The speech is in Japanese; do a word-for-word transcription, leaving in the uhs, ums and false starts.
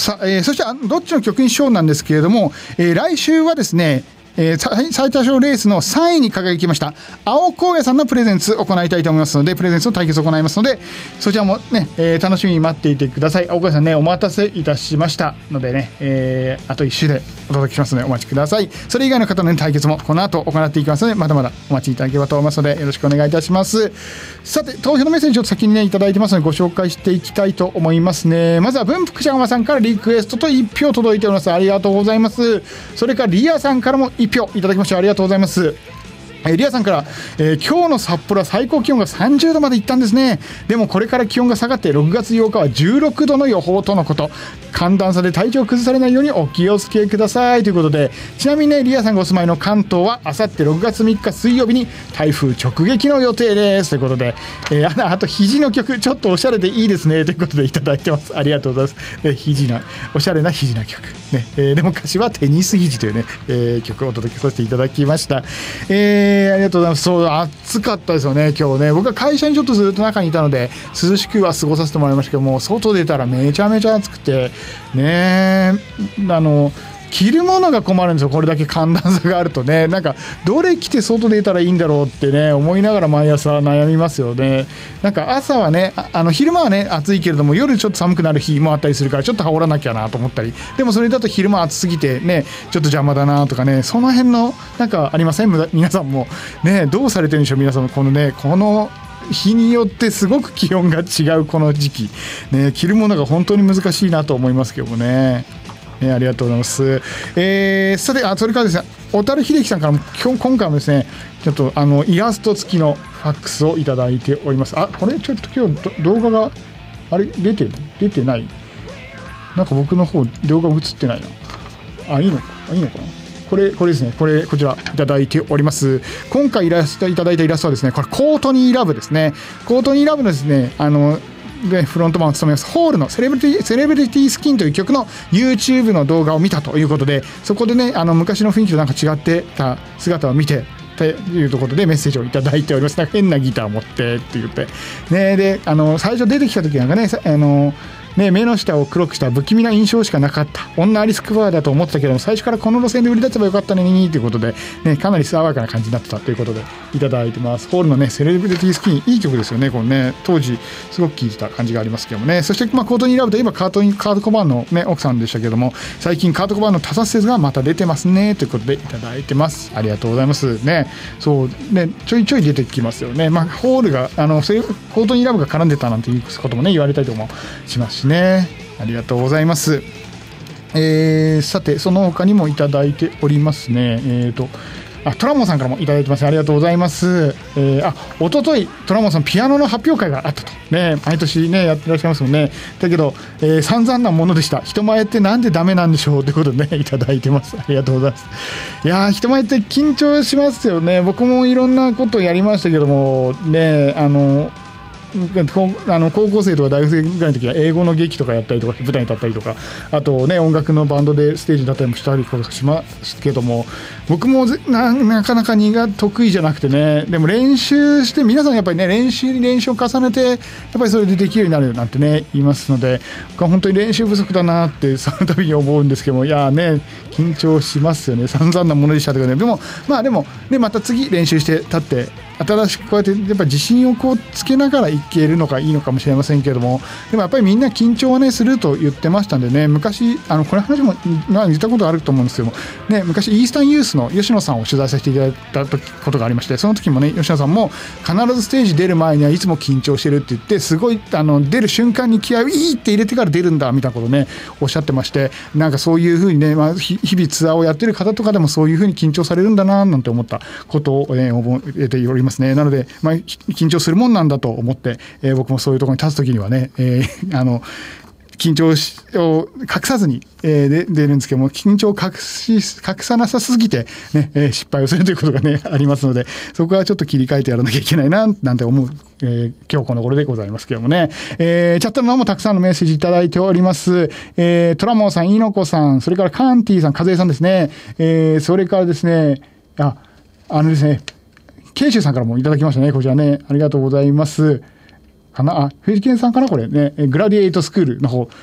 さあ、えー、そしてどっちの曲にしようなんですけれども、えー、来週はですね、えー、最多勝レースのさんいに輝きました青荒野さんのプレゼンツを行いたいと思いますので、プレゼンツの対決を行いますので、そちらもね、えー、楽しみに待っていてください。青荒野さんね、お待たせいたしましたのでね、えー、あといっ週でお届けしますのでお待ちください。それ以外の方の、ね、対決もこの後行っていきますので、まだまだお待ちいただければと思いますのでよろしくお願いいたします。さて、投票のメッセージを先にねいただいてますのでご紹介していきたいと思いますね。まずは文福ちゃんまさんからリクエストといち票届いております。ありがとうございます。それからリアさんからもいち票いただきました。ありがとうございます。えー、リアさんから、えー、今日の札幌は最高気温がさんじゅうどまでいったんですね。でもこれから気温が下がってろくがつようかはじゅうろくどの予報とのこと。寒暖差で体調を崩されないようにお気をつけくださいということで、ちなみにね、リアさんがお住まいの関東はあさってろくがつみっか水曜日に台風直撃の予定ですということで、えー、あ, あと肘の曲ちょっとおしゃれでいいですねということでいただいてます。ありがとうございます。えー、肘なおしゃれな肘な曲、ねえー、でも歌詞はテニス肘というね、えー、曲をお届けさせていただきました。えー、ありがとうございます。そう、暑かったですよね今日ね。僕は会社にちょっとずっと中にいたので涼しくは過ごさせてもらいましたけども、外出たらめちゃめちゃ暑くてね、あの着るものが困るんですよ。これだけ寒暖差があるとね、なんかどれ着て外出たらいいんだろうってね思いながら毎朝悩みますよね。なんか朝はね、あの昼間はね暑いけれども夜ちょっと寒くなる日もあったりするからちょっと羽織らなきゃなと思ったり、でもそれだと昼間暑すぎてねちょっと邪魔だなとかね、その辺のなんかありません？皆さんもねどうされてるんでしょう。皆さんもこのねこの日によってすごく気温が違うこの時期、ね、着るものが本当に難しいなと思いますけどもね。ね、ありがとうございます。えー、さて、あ、それからですね、小樽秀樹さんからも今日今回もですね、ちょっとあのイラスト付きのファックスをいただいております。あ、これちょっと今日動画があれ出て出てない。なんか僕の方動画映ってないな。あ、いいのか、いいのかな。これこれですね。これこちらいただいております。今回イラストいただいたイラストはですね、これコートニーラブですね。コートニーラブのですね、あのでフロントマンを務めますホールのセレブリティセレブリティスキンという曲の YouTube の動画を見たということで、そこでねあの昔の雰囲気となんか違ってた姿を見てというところでメッセージをいただいております。なんか変なギターを持ってって言ってね、であの最初出てきた時なんかね、あのね、目の下を黒くした不気味な印象しかなかった女アリス・クバーだと思ってたけども、最初からこの路線で売り出せばよかったのにということで、ね、かなり爽やかな感じになってたということでいただいてます。ホールのねセレブリティスキンいい曲ですよね。このね当時すごく聴いてた感じがありますけどもね。そして、まあ、コートニーラブといえばカートニーカートコバーンの、ね、奥さんでしたけども、最近カートコバーンの他殺説がまた出てますねということでいただいてます。ありがとうございますね。そうね、ちょいちょい出てきますよね。まあ、ホールがあのコートニーラブが絡んでたなんていうこともね言われたりともしますしね。ありがとうございます。えー、さてその他にもいただいておりますね。えーとあトラモンさんからもいただいてます。ありがとうございます。えー、あ一昨日トラモンさんピアノの発表会があったとね、毎年ねやってらっしゃいますもんね。だけど、えー、散々なものでした。人前ってなんでダメなんでしょうということでねいただいてます。ありがとうございます。いやー人前って緊張しますよね。僕もいろんなことをやりましたけどもね、あのあの高校生とか大学生ぐらいの時は英語の劇とかやったりとか舞台に立ったりとか、あとね音楽のバンドでステージだったりもしたりとかしますけども、僕も な, なかなかにが得意じゃなくてね、でも練習して皆さんやっぱりね練習に練習を重ねてやっぱりそれでできるようになるなんてね言いますので、僕は本当に練習不足だなってその度に思うんですけども、いやね緊張しますよね。散々なものでしたとかね。でもまあでもねまた次練習して立って新しくこうやってやっぱ自信をこうつけながらいけるのがいいのかもしれませんけれども、でもやっぱりみんな緊張はねすると言ってましたんでね、昔あのこれ話も言ったことあると思うんですけどもね、昔イースタンユースの吉野さんを取材させていただいたことがありまして、その時もね吉野さんも必ずステージ出る前にはいつも緊張してるって言って、すごいあの出る瞬間に気合をいいって入れてから出るんだみたいなことをねおっしゃってまして、なんかそういうふうにね、まあ、日々ツアーをやってる方とかでもそういうふうに緊張されるんだななんて思ったことを、ね、覚えておりますね。なので、まあ、緊張するもんなんだと思って、えー、僕もそういうところに立つときにはね、えー、あの緊張を隠さずに、えー、で出るんですけども、緊張を隠し隠さなさすぎて、ねえー、失敗をするということがねありますので、そこはちょっと切り替えてやらなきゃいけないななんて思う、えー、今日この頃でございますけどもね。えー、チャットの方もたくさんのメッセージいただいております。えー、トラモンさん、イノコさん、それからカンティさん、カズエさんですね。えー、それからですね、あ、あのですね、ケイシュウさんからもいただきましたね。こちらね、ありがとうございます。かなあ、藤健さんかなこれね、グラディエイトスクールの方